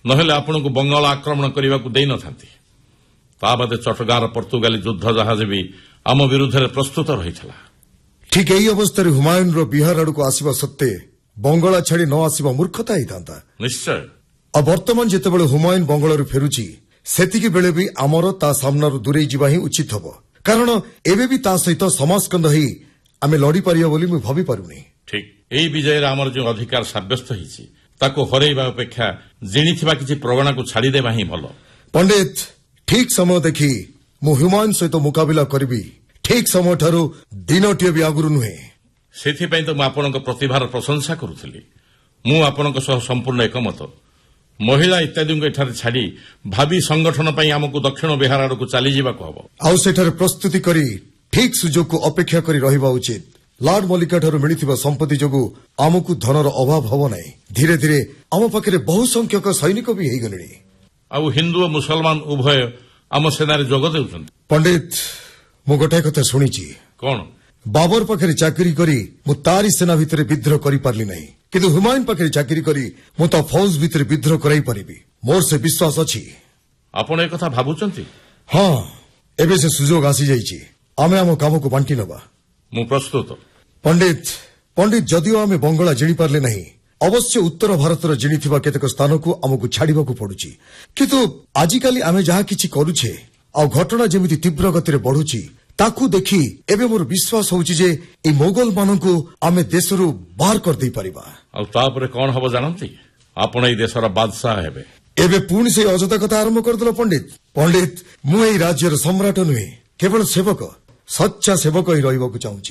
নহলে ଆପଣଙ୍କୁ ବଙ୍ଗଳା ଆକ୍ରମଣ କରିବାକୁ ଦେଇନଥାନ୍ତି। ତା ବାଦେ ଚଟଗାଁର ପର୍ତ୍ତୁଗାଲି ଯୁଦ୍ଧ ଜାହାଜ ବି ଆମ ବିରୁଦ୍ଧରେ ପ୍ରସ୍ତୁତ ରହିଥିଲା। ଠିକ୍ ଏହି ଅବସ୍ଥାରେ ହୁମାୟୁନର ବିହାର ଆଡ଼କୁ ଆସିବା ସତ୍ତ୍ୱେ ବଙ୍ଗଳା ଛାଡ଼ି ନ ଆସିବା ମୂର୍ଖତା ହେଇଥାନ୍ତା। ନିଶ୍ଚୟ। ଆଉ ବର୍ତ୍ତମାନ ଯେତେବେଳେ ହୁମାୟୁନ ବଙ୍ଗଳାରୁ ଫେରୁଛି ସେତିକି ବେଳେ ବି ଆମର ତା ସାମ୍ନାରୁ ଦୂରେଇ ଯିବା ହିଁ ଉଚିତ ହେବ, କାରଣ ଏବେ ବି ତା ସହିତ ସମାସ୍କନ୍ଧ ହେଇ ଆମେ ଲଢ଼ିପାରିବା ବୋଲି ମୁଁ ଭାବିପାରୁନି। ଠିକ୍। ଏହି ବିଜୟରେ ଆମର ଯେଉଁ ଅଧିକାର ସାବ୍ୟସ୍ତ ହୋଇଛି ତାକୁ ହରାଇବା ଅପେକ୍ଷା ଜିଣିଥିବା କିଛି ପ୍ରଗଣାକୁ ଛାଡ଼ିଦେବା ହିଁ ଭଲ। ପଣ୍ଡିତ, ଠିକ୍ ସମୟ ଦେଖି ମୁଁ ହୁମାୟୁନ ସହିତ ମୁକାବିଲା କରିବି। ଠିକ୍ ସମୟଠାରୁ ଦିନଟିଏ ବି ଆଗରୁ ନୁହେଁ। ସେଥିପାଇଁ ତ ମୁଁ ଆପଣଙ୍କ ପ୍ରତିଭାର ପ୍ରଶଂସା କରୁଥିଲି। ମୁଁ ଆପଣଙ୍କ ସହ ସମ୍ପୂର୍ଣ୍ଣ ଏକମତ। ମହିଳା ଇତ୍ୟାଦିଙ୍କୁ ଏଠାରେ ଛାଡ଼ି ଭାବି ସଂଗଠନ ପାଇଁ ଆମକୁ ଦକ୍ଷିଣ ବିହାର ଆଡ଼କୁ ଚାଲିଯିବାକୁ ହେବ। ଆଉ ସେଠାରେ ପ୍ରସ୍ତୁତି କରି ଠିକ୍ ସୁଯୋଗକୁ ଅପେକ୍ଷା କରି ରହିବା ଉଚିତ। ଲାର୍ଡ ମଲ୍ଲିକାଠାରୁ ମିଳିଥିବା ସମ୍ପତ୍ତି ଯୋଗୁଁ ଆମକୁ ଧନର ଅଭାବ ହେବ ନାହିଁ। ଧୀରେ ଧୀରେ ଆମ ପାଖରେ ବହୁ ସଂଖ୍ୟକ ସୈନିକ ବି ହେଇଗଲେଣି। ଆଉ ହିନ୍ଦୁ ଓ ମୁସଲମାନ ଉଭୟ ଆମ ସେନାରେ ଯୋଗ ଦେଉଛନ୍ତି। ପଣ୍ଡିତ, ମୁଁ ଗୋଟାଏ କଥା ଶୁଣିଛି। କ'ଣ? ବାବର ପାଖରେ ଚାକିରି କରି ମୁଁ ତାରି ସେନା ଭିତରେ ବିଦ୍ରୋହ କରିପାରିଲି ନାହିଁ, କିନ୍ତୁ ହୁମାୟୁନ ପାଖରେ ଚାକିରି କରି ମୁଁ ତା ଫୌଜ ଭିତରେ ବିଦ୍ରୋହ କରାଇ ପାରିବି। ମୋର ସେ ବିଶ୍ୱାସ ଅଛି। ଆପଣ ଏକଥା ଭାବୁଛନ୍ତି? ହଁ, ଏବେ ସେ ସୁଯୋଗ ଆସିଯାଇଛି। ଆମେ ଆମ କାମକୁ ବାଣ୍ଟି ନେବା। ମୁଁ ପ୍ରସ୍ତୁତ। ପଣ୍ଡିତ, ଯଦିଓ ଆମେ ବଙ୍ଗଳା ଜିଣିପାରିଲେ ନାହିଁ, ଅବଶ୍ୟ ଉତ୍ତର ଭାରତର ଜିଣିଥିବା କେତେକ ସ୍ଥାନକୁ ଆମକୁ ଛାଡ଼ିବାକୁ ପଡୁଛି। କିନ୍ତୁ ଆଜିକାଲି ଆମେ ଯାହା କିଛି କରୁଛେ ଆଉ ଘଟଣା ଯେମିତି ତୀବ୍ର ଗତିରେ ବଢୁଛି ତାକୁ ଦେଖି ଏବେ ମୋର ବିଶ୍ୱାସ ହେଉଛି ଯେ ଏହି ମୋଗଲମାନଙ୍କୁ ଆମେ ଦେଶରୁ ବାହାର କରିଦେଇପାରିବା। ଆଉ ତାପରେ କ'ଣ ହେବ ଜାଣନ୍ତି? ଆପଣ ଏହି ଦେଶର ବାଦଶାହ ହେବେ। ଏବେ ପୁଣି ସେଇ ଅଯଥା କଥା ଆରମ୍ଭ କରିଦେଲ ପଣ୍ଡିତ। ମୁଁ ଏହି ରାଜ୍ୟର ସମ୍ରାଟ ନୁହେଁ, କେବଳ ସେବକ, ସଚ୍ଚା ସେବକ ହିଁ ରହିବାକୁ ଚାହୁଁଛି।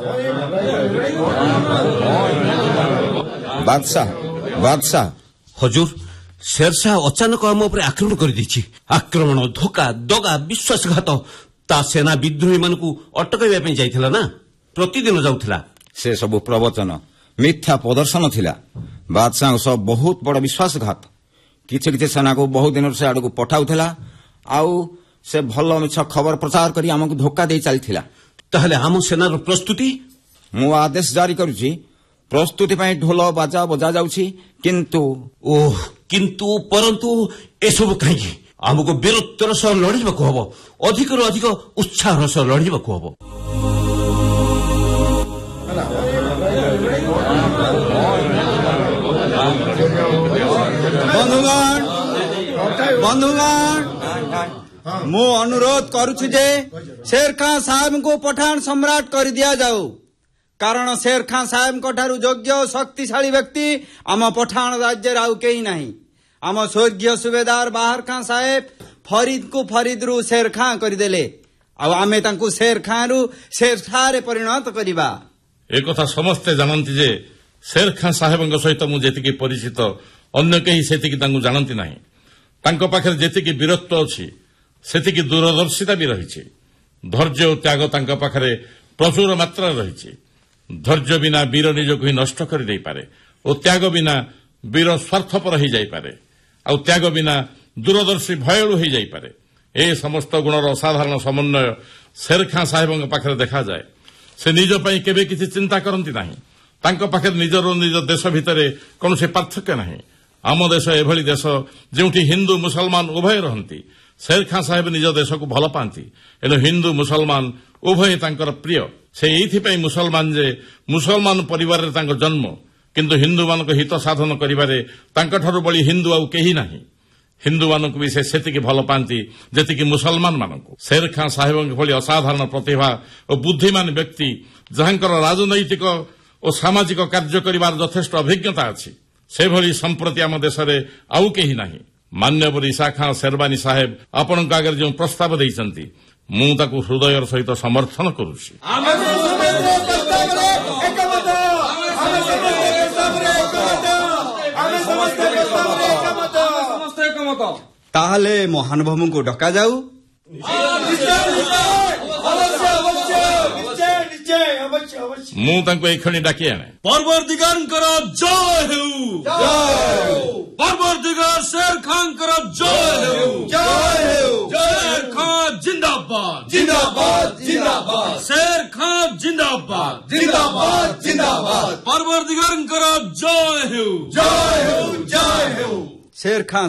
ବାଦଶାହ ହଜୁର, ଶେରଶାହ ଅଚାନକ ଆମ ଉପରେ ଆକ୍ରମଣ କରିଦେଇଛି। ଆକ୍ରମଣ, ଧୋକା, ଦଗା, ବିଶ୍ୱାସଘାତ। ତା ସେନା ବିଦ୍ରୋହୀମାନଙ୍କୁ ଅଟକାଇବା ପାଇଁ ଯାଇଥିଲା ନା, ପ୍ରତିଦିନ ଯାଉଥିଲା। ସେ ସବୁ ପ୍ରବଚନ, ମିଥ୍ୟା ପ୍ରଦର୍ଶନ ଥିଲା। ବାଦଶାହଙ୍କ ସହ ବହୁତ ବଡ଼ ବିଶ୍ୱାସଘାତ। କିଛି କିଛି ସେନାକୁ ବହୁ ଦିନରୁ ସେ ଆଡ଼କୁ ପଠାଉଥିଲା, ଆଉ ସେ ଭଲ ମିଛ ଖବର ପ୍ରଚାର କରି ଆମକୁ ଧୋକା ଦେଇ ଚାଲିଥିଲା। ତାହେଲେ ଆମ ସେନାର ପ୍ରସ୍ତୁତି? ମୁଁ ଆଦେଶ ଜାରି କରୁଛି, ପ୍ରସ୍ତୁତି ପାଇଁ ଢୋଲ ବାଜା ବଜା ଯାଉଛି, କିନ୍ତୁ ପରନ୍ତୁ ଏସବୁ କାହିଁକି? ଆମକୁ ବୀରତ୍ୱର ସହ ଲଢ଼ିବାକୁ ହେବ, ଅଧିକରୁ ଅଧିକ ଉତ୍ସାହର ସହ ଲଢ଼ିବାକୁ ହେବ। ବନ୍ଧୁଗଣ, ମୁଁ ଅନୁରୋଧ କରୁଛି ଯେ ଶେର ଖାଁ ସାହେବଙ୍କୁ ପଠାଣ ସମ୍ରାଟ କରି ଦିଆଯାଉ, କାରଣ ଶେର ଖାଁ ସାହେବଙ୍କ ଠାରୁ ଯୋଗ୍ୟ ଓ ଶକ୍ତିଶାଳୀ ବ୍ୟକ୍ତି ଆମ ପଠାଣ ରାଜ୍ୟରେ ଆଉ କେହି ନାହିଁ। ଆମ ସ୍ୱର୍ଗୀୟ ସୁବେଦାର ବାହାର ଖାଁ ସାହେବ ଫରିଦକୁ ଫରିଦରୁ ଶେର ଖାଁ କରିଦେଲେ, ଆଉ ଆମେ ତାଙ୍କୁ ଶେର ଖାଁରୁ ଶେରଶାହରେ ପରିଣତ କରିବା। ଏକଥା ସମସ୍ତେ ଜାଣନ୍ତି ଯେ ଶେର ଖାଁ ସାହେବଙ୍କ ସହିତ ମୁଁ ଯେତିକି ପରିଚିତ, ଅନ୍ୟ କେହି ସେତିକି ତାଙ୍କୁ ଜାଣନ୍ତି ନାହିଁ। ତାଙ୍କ ପାଖରେ ଯେତିକି ବୀରତ୍ୱ ଅଛି ସେତିକି ଦୂରଦର୍ଶିତା ବି ରହିଛି। ଧୈର୍ଯ୍ୟ ଓ ତ୍ୟାଗ ତାଙ୍କ ପାଖରେ ପ୍ରଚୁର ମାତ୍ରାରେ ରହିଛି। ଧୈର୍ଯ୍ୟ ବିନା ବୀର ନିଜକୁ ହିଁ ନଷ୍ଟ କରିଦେଇପାରେ, ଓ ତ୍ୟାଗ ବିନା ବୀର ସ୍ୱାର୍ଥପର ହୋଇଯାଇପାରେ, ଆଉ ତ୍ୟାଗ ବିନା ଦୂରଦର୍ଶୀ ଭୟଳୁ ହୋଇଯାଇପାରେ। ଏ ସମସ୍ତ ଗୁଣର ଅସାଧାରଣ ସମନ୍ୱୟ ଶେର ଖାଁ ସାହେବଙ୍କ ପାଖରେ ଦେଖାଯାଏ। ସେ ନିଜ ପାଇଁ କେବେ କିଛି ଚିନ୍ତା କରନ୍ତି ନାହିଁ। ତାଙ୍କ ପାଖରେ ନିଜର ନିଜ ଦେଶ ଭିତରେ କୌଣସି ପାର୍ଥକ୍ୟ ନାହିଁ। ଆମ ଦେଶ ଏଭଳି ଦେଶ ଯେଉଁଠି ହିନ୍ଦୁ ମୁସଲମାନ ଉଭୟ ରହନ୍ତି। ଶେର ଖାଁ ସାହେବ ନିଜ ଦେଶକୁ ଭଲ ପାଆନ୍ତି, ହେଲେ ହିନ୍ଦୁ ମୁସଲମାନ ଉଭୟ ତାଙ୍କର ପ୍ରିୟ। ସେ ଏଇଥିପାଇଁ ମୁସଲମାନ ଯେ ମୁସଲମାନ ପରିବାରରେ ତାଙ୍କ ଜନ୍ମ, କିନ୍ତୁ ହିନ୍ଦୁମାନଙ୍କ ହିତ ସାଧନ କରିବାରେ ତାଙ୍କଠାରୁ ବଳି ହିନ୍ଦୁ ଆଉ କେହି ନାହିଁ। ହିନ୍ଦୁମାନଙ୍କୁ ବି ସେ ସେତିକି ଭଲ ପାଆନ୍ତି ଯେତିକି ମୁସଲମାନମାନଙ୍କୁ। ଶେର ଖାଁ ସାହେବଙ୍କ ଭଳି ଅସାଧାରଣ ପ୍ରତିଭା ଓ ବୁଦ୍ଧିମାନ ବ୍ୟକ୍ତି, ଯାହାଙ୍କର ରାଜନୈତିକ ଓ ସାମାଜିକ କାର୍ଯ୍ୟ କରିବାର ଯଥେଷ୍ଟ ଅଭିଜ୍ଞତା ଅଛି, ସେଭଳି ସମ୍ପ୍ରତି ଆମ ଦେଶରେ ଆଉ କେହି ନାହିଁ। ମାନ୍ୟବର ଇସା ଖାଁ ଶେରବାନୀ ସାହେବ ଆପଣଙ୍କ ଆଗରେ ଯେଉଁ ପ୍ରସ୍ତାବ ଦେଇଛନ୍ତି, ମୁଁ ତାକୁ ହୃଦୟର ସହିତ ସମର୍ଥନ କରୁଛି। ତାହେଲେ ମହାନୁଭବଙ୍କୁ ଡକାଯାଉ। ମୁଁ ତାଙ୍କୁ ଏଇକ୍ଷଣି ଡାକି ଆଣେ। ପର୍ବର୍ଦ୍ଦିଗାରଙ୍କର ଜୟ ହେଉ। ପର୍ବର୍ଦ୍ଦିଗାର ଶେର ଖାଁଙ୍କର ଜୟ ହେଉ। ଶେର ଖାଁ ଜିନ୍ଦାବାଦ, ଶେର ଖାଁ ଜିନ୍ଦାବାଦ। ପର୍ବର୍ଦ୍ଦିଗାରଙ୍କର ଜୟ ହେଉ। ଶେର ଖାଁ